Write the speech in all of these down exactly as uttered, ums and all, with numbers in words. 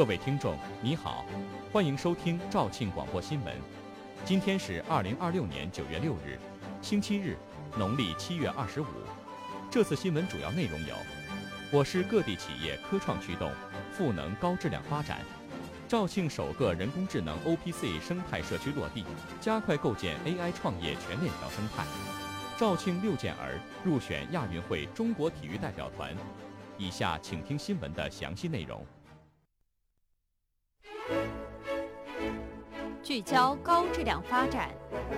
各位听众，你好，欢迎收听肇庆广播新闻。今天是二零二六年九月六日，星期日，农历七月二十五。这次新闻主要内容有：我市各地企业科创驱动，赋能高质量发展；肇庆首个人工智能 O P C 生态社区落地，加快构建 A I 创业全链条生态；肇庆六健儿入选亚运会中国体育代表团。以下请听新闻的详细内容。 聚焦高质量发展。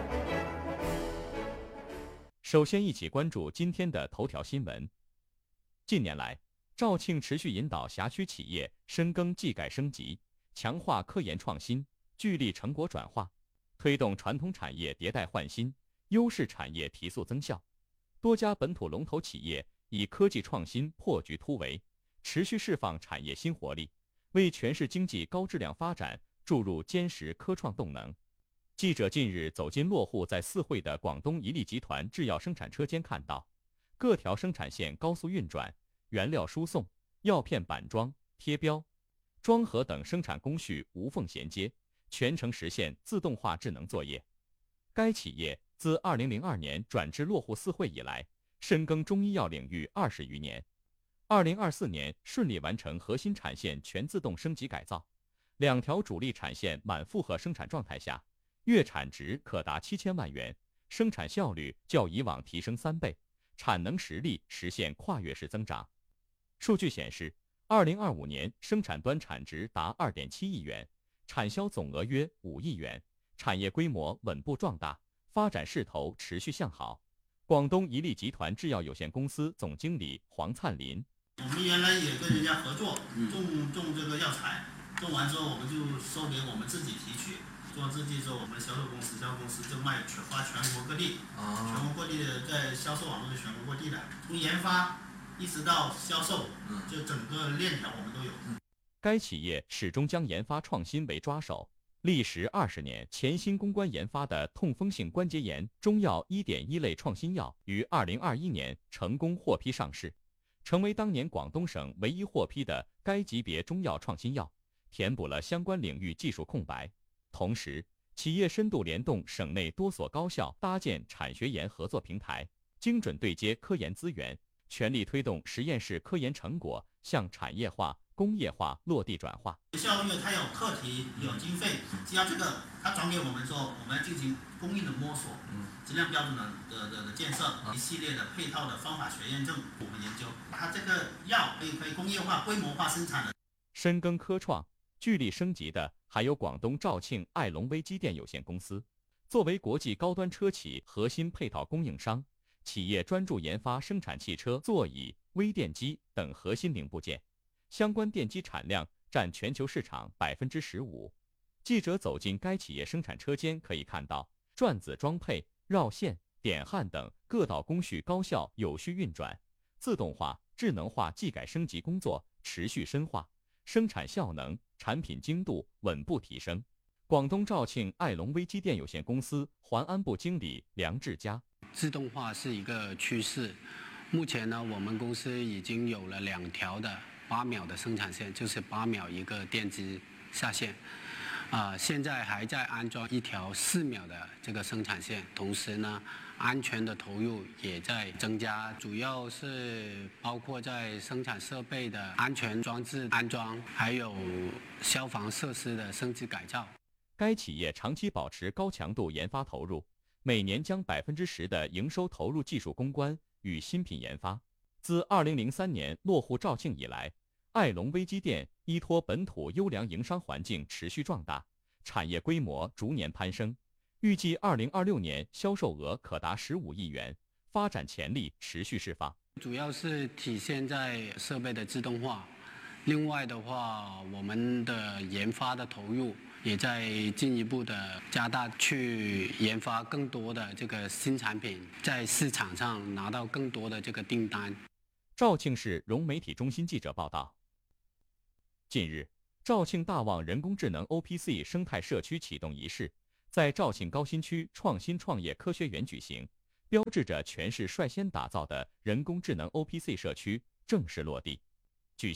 首先，一起关注今天的头条新闻。近年来，肇庆持续引导辖区企业深耕技改升级，强化科研创新，聚力成果转化，推动传统产业迭代换新，优势产业提速增效。多家本土龙头企业以科技创新破局突围，持续释放产业新活力，为全市经济高质量发展注入坚实科创动能。记者近日走进落户在四惠的广东一力集团制药生产车间，看到各条生产线高速运转，原料输送、药片板装、贴标、装盒等生产工序无缝衔接，全程实现自动化智能作业。该企业自二零零二年转至落户四惠以来，深耕中医药领域二十余年，二零二四年顺利完成核心产线全自动升级改造，两条主力产线满负荷生产状态下，月产值可达七千万元，生产效率较以往提升三倍，产能实力实现跨越式增长。数据显示，二零二五年生产端产值达二点七亿元，产销总额约五亿元，产业规模稳步壮大，发展势头持续向好。广东一力集团制药有限公司总经理黄灿林： 我们原来也跟人家合作，种种这个药材，种完之后我们就收给我们自己提取，做自己之后，我们销售公司、销售公司就卖全发全国各地，啊、全国各地的在销售网络是全国各地的，从研发一直到销售，就整个链条我们都有。 该企业始终将研发创新为抓手。历时二十年，潜心攻关研发的痛风性关节炎中药 一点一 类创新药于二零二一年成功获批上市，成为当年广东省唯一获批的该级别中药创新药，填补了相关领域技术空白。同时，企业深度联动省内多所高校，搭建产学研合作平台，精准对接科研资源，全力推动实验室科研成果向产业化、工业化落地转化。 校院它有课题有经费，只要这个它转给我们说，我们进行供应的摸索，质量标准的的的的建设，一系列的配套的方法学验证，我们研究它这个药可以可以工业化、规模化生产的。 深耕科创、聚力升级的还有广东肇庆爱龙微机电有限公司。作为国际高端车企核心配套供应商，企业专注研发生产汽车座椅、微电机等核心零部件，相关电机产量占全球市场百分之十五。记者走进该企业生产车间，可以看到转子装配、绕线、点焊等各道工序高效有序运转，自动化、智能化技改升级工作持续深化，生产效能、产品精度稳步提升。广东肇庆爱龙微机电有限公司环安部经理梁志佳： 自动化是一个趋势，目前呢，我们公司已经有了两条的八秒的生产线，就是八秒一个电机下线，啊、呃，现在还在安装一条四秒的这个生产线，同时呢，安全的投入也在增加，主要是包括在生产设备的安全装置安装，还有消防设施的升级改造。 该企业长期保持高强度研发投入，每年将百分之十的营收投入技术攻关与新品研发。自二零零三年落户肇庆以来，爱龙微机电依托本土优良营商环境持续壮大，产业规模逐年攀升，预计二零二六年销售额可达十五亿元，发展潜力持续释放。 主要是体现在设备的自动化，另外的话，我们的研发的投入也在进一步的加大，去研发更多的这个新产品，在市场上拿到更多的这个订单。 肇庆市融媒体中心记者报道，近日，肇庆大旺人工智能 O P C 生态社区启动仪式在肇庆高新区创新创业科学园举行，标志着全市率先打造的人工智能 O P C 社区正式落地。据悉，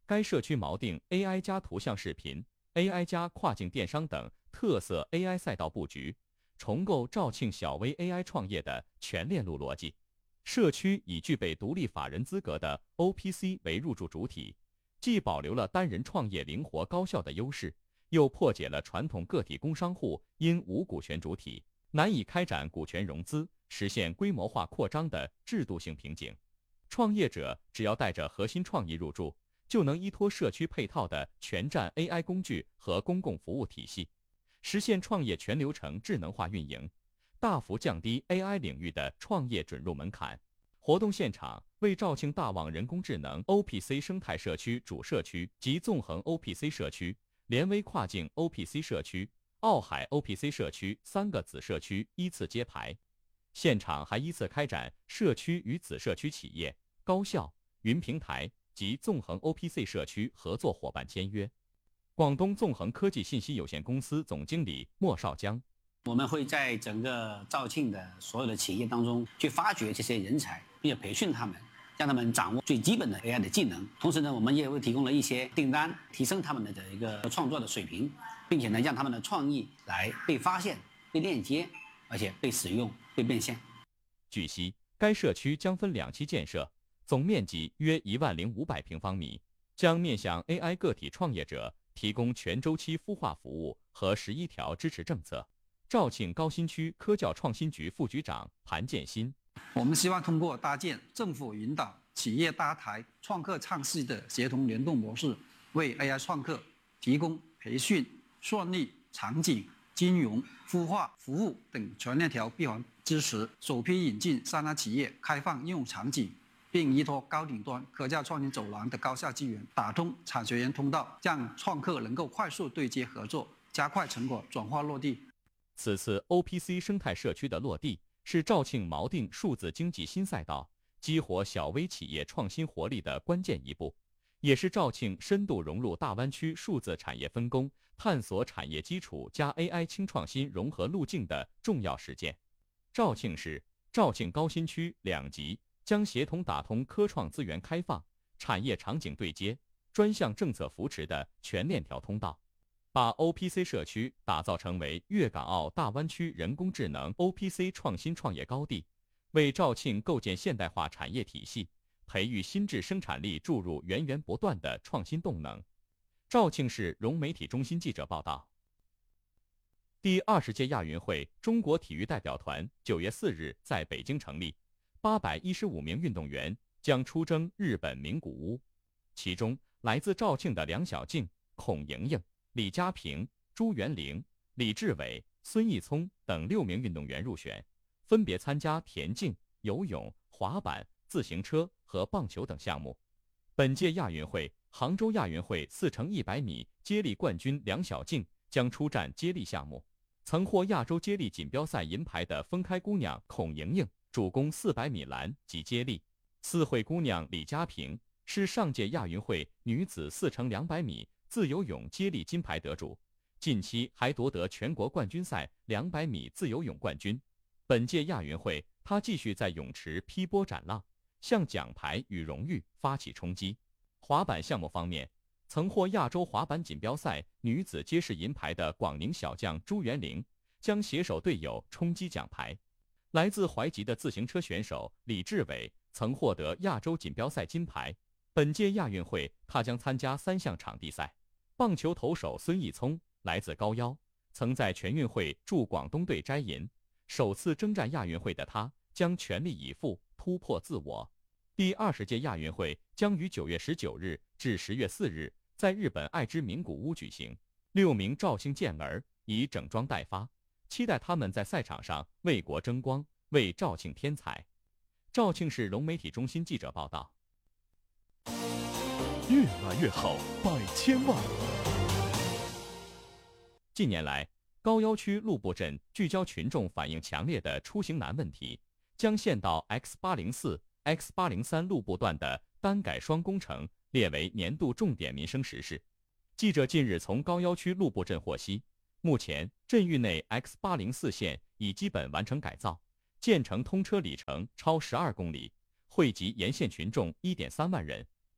该社区锚定 A I 加图像视频、A I 加跨境电商等特色 A I 赛道布局，重构肇庆小微 A I 创业的全链路逻辑。社区以具备独立法人资格的 O P C 为入驻主体，既保留了单人创业灵活高效的优势，又破解了传统个体工商户因无股权主体难以开展股权融资、实现规模化扩张的制度性瓶颈。创业者只要带着核心创意入驻，就能依托社区配套的全站 A I 工具和公共服务体系，实现创业全流程智能化运营，大幅降低 A I 领域的创业准入门槛。活动现场为肇庆大望人工智能 O P C 生态社区主社区及纵横 O P C 社区、联威跨境 O P C 社区、奥海 O P C 社区三个子社区依次揭牌。现场还依次开展社区与子社区企业、高校、云平台及纵横 O P C 社区合作伙伴签约。广东纵横科技信息有限公司总经理莫少江： 我们会在整个肇庆的所有的企业当中去发掘这些人才，并且培训他们，让他们掌握最基本的 A I 的技能。同时呢，我们也会提供了一些订单，提升他们的一个创作的水平，并且呢，让他们的创意来被发现、被链接，而且被使用、被变现。 据悉，该社区将分两期建设，总面积约一万零五百平方米，将面向 A I 个体创业者提供全周期孵化服务和十一条支持政策。肇庆高新区科教创新局副局长盘建新： 我们希望通过搭建政府引导、企业搭台、创客唱戏的协同联动模式，为 A I 创客提供培训、算力、场景、金融、孵化、服务等全链条闭环支持。首批引进三大企业开放应用场景，并依托高顶端科教创新走廊的高效资源，打通产学研通道，让创客能够快速对接合作，加快成果转化落地。 此次 O P C 生态社区的落地，是肇庆锚定数字经济新赛道、激活小微企业创新活力的关键一步，也是肇庆深度融入大湾区数字产业分工、探索产业基础加 A I 轻创新融合路径的重要实践。肇庆市、肇庆高新区两级将协同打通科创资源开放、产业场景对接、专项政策扶持的全链条通道，把 O P C 社区打造成为粤港澳大湾区人工智能 O P C 创新创业高地，为肇庆构建现代化产业体系、培育新质生产力注入源源不断的创新动能。肇庆市融媒体中心记者报道。第二十届亚运会中国体育代表团九月四日在北京成立，八百一十五名运动员将出征日本名古屋，其中来自肇庆的梁小静、孔莹莹、李佳平、朱元玲、李志伟、孙毅聪等六名运动员入选，分别参加田径、游泳、滑板、自行车和棒球等项目。本届亚运会，杭州亚运会四乘一百米接力冠军梁小静将出战接力项目。曾获亚洲接力锦标赛银牌的分开姑娘孔莹莹主攻四百米栏及接力。四惠姑娘李佳平是上届亚运会女子四乘两百米自由泳接力金牌得主，近期还夺得全国冠军赛两百米自由泳冠军。本届亚运会，她继续在泳池劈波斩浪，向奖牌与荣誉发起冲击。滑板项目方面，曾获亚洲滑板锦标赛女子街式银牌的广宁小将朱元玲将携手队友冲击奖牌。来自淮吉的自行车选手李志伟曾获得亚洲锦标赛金牌。本届亚运会，他将参加三项场地赛。棒球投手孙毅聪来自高腰，曾在全运会助广东队摘银。首次征战亚运会的他将全力以赴突破自我。第二十届亚运会将于九月十九日至十月四日在日本爱知名古屋举行。六名肇庆健儿已整装待发，期待他们在赛场上为国争光，为肇庆添彩。肇庆市融媒体中心记者报道。 越来越好，百千万。 近年来，高要区路布镇聚焦群众反映强烈的出行难问题，将县道 X 八零四、X 八零三 路布段的单改双工程列为年度重点民生实事。记者近日从高要区路布镇获悉，目前镇域内 X 八零四 线已基本完成改造，建成通车里程超十二公里，惠及沿线群众 一点三万人。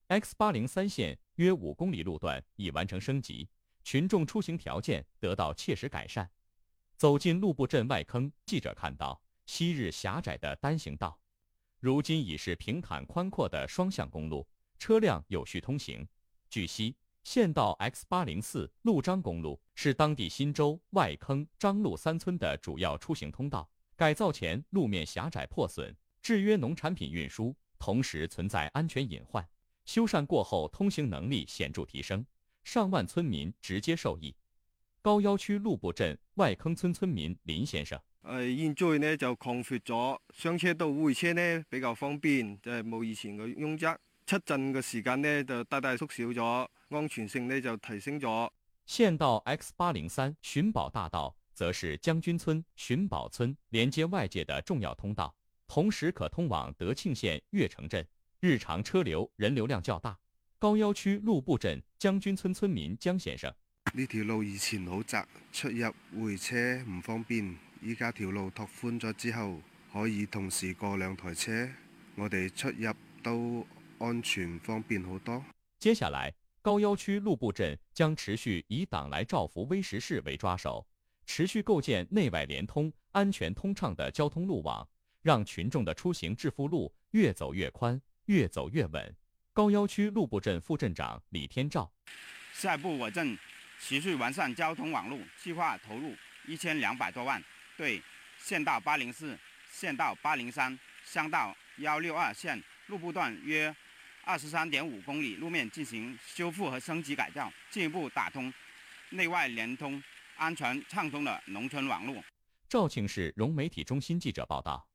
X 八零三 线约五公里路段已完成升级，群众出行条件得到切实改善。走进陆埠镇外坑，记者看到昔日狭窄的单行道，如今已是平坦宽阔的双向公路，车辆有序通行。据悉，县道 X 八零四 陆张公路是当地新洲、外坑、张路三村的主要出行通道。改造前路面狭窄破损，制约农产品运输，同时存在安全隐患。修缮过后，通行能力显著提升，上万村民直接受益。高要區陸埠鎮外坑村村民林先生： 誒，現在呢就擴闊咗，上車到會車呢比較方便，就係冇以前嘅擁擠。出陣嘅時間呢就大大縮小咗，安全性呢就提升咗。 縣道 X 八零三 尋寶大道則是將軍村、尋寶村連接外界的重要通道，同時可通往德慶縣越城鎮，日常車流人流量較大。高要區陸埠鎮將軍村村民江先生： 呢條路以前好窄，出入回車唔方便，依家條路拓寬咗之後，可以同時過兩台車，我哋出入都安全方便好多。 接下來，高要區陸埠鎮將持續以黨來造福微石市為抓手，持續構建內外連通、安全通暢的交通路網，讓群眾的出行致富路越走越寬，越走越穩。高要區陸埠鎮副鎮長李天照： 下一步我鎮持續完善交通網路，計劃投入一千兩百多萬，對縣道八零四、縣道八零三、鄉道一六二線陸埠段約二十三點五公里路面進行修復和升級改造，進一步打通內外連通、安全暢通的農村網路。 肇慶市融媒體中心記者報道。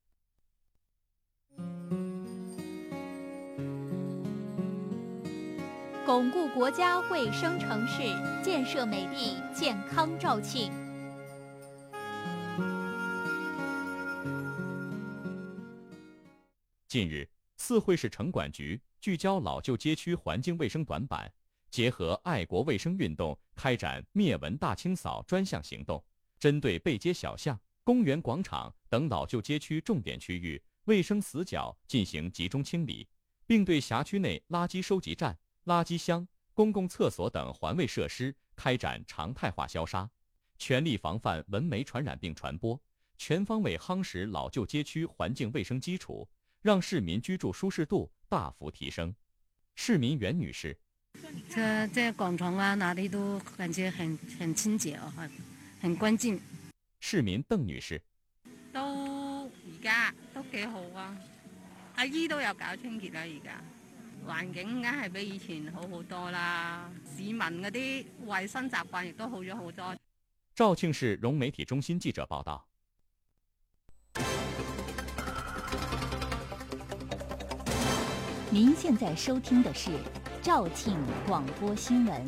鞏固國家衛生城市，建設美麗健康肇慶。 近日，四惠市城管局聚焦老舊街區環境衛生短板，結合愛國衛生運動，開展滅蚊大清掃專項行動，針對背街小巷、公園廣場等老舊街區重點區域衛生死角進行集中清理，並對轄區內垃圾收集站、垃圾箱、公共廁所等環衛設施開展常態化消殺，全力防範蚊媒傳染病傳播，全方位夯實老舊街區環境衛生基礎，讓市民居住舒適度大幅提升。市民袁女士： 這這廣場啊，哪裡都感覺很很清潔哦，很很乾淨。 市民鄧女士： 都而家都幾好啊，阿姨都有搞清潔啦，而家環境梗係比以前好好多啦，市民嗰啲衛生習慣亦都好咗好多。 肇慶市融媒體中心記者報道。 您現在收聽的是肇慶廣播新聞。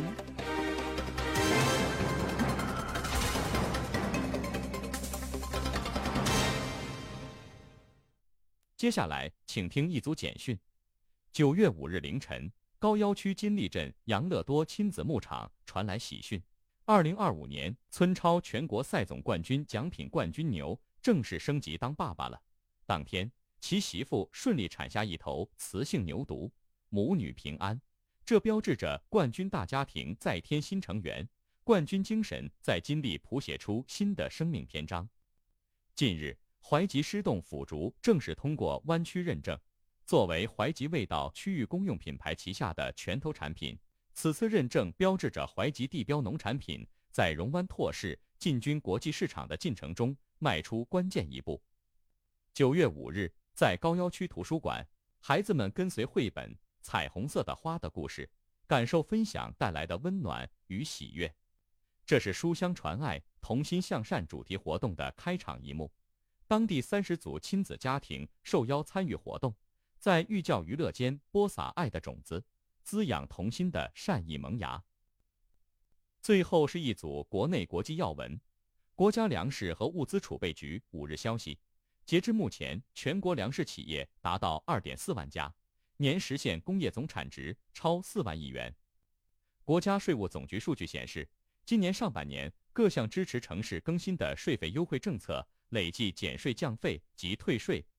接下來，請聽一組簡訊。九月五日凌晨，高要區金利鎮養樂多親子牧場傳來喜訊：二零二五年村超全國賽總冠軍獎品冠軍牛正式升級當爸爸了。當天，其媳婦順利產下一頭雌性牛犢，母女平安。這標誌着冠軍大家庭再添新成員，冠軍精神在金利譜寫出新的生命篇章。近日，懷吉獅洞腐竹正式通過灣區認證，作為懷吉味道區域公用品牌旗下的拳頭產品，此次認證標誌着懷吉地標農產品在龍灣拓市進軍國際市場的進程中邁出關鍵一步。九月五日，在高要區圖書館，孩子們跟隨繪本《彩虹色的花》的故事，感受分享帶來的溫暖與喜悅。這是書香傳愛、同心向善主題活動的開場一幕。當地三十組親子家庭受邀參與活動，在寓教於樂間播撒愛的種子，滋養同心的善意萌芽。最後是一組國內國際要聞。國家糧食和物資儲備局五日消息，截至目前，全國糧食企業達到二點四萬家，年實現工業總產值超四萬億元。國家稅務總局數據顯示，今年上半年各項支持城市更新的稅費優惠政策累計減稅降費及退稅